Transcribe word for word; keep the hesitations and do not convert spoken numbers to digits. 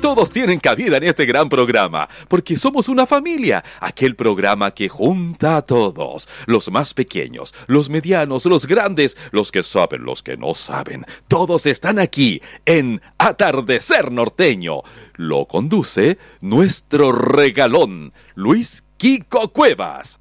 Todos tienen cabida en este gran programa, porque somos una familia, aquel programa que junta a todos, los más pequeños, los medianos, los grandes, los que saben, los que no saben. Todos están aquí en Atardecer Norteño. Lo conduce nuestro regalón, Luis Quico Cuevas.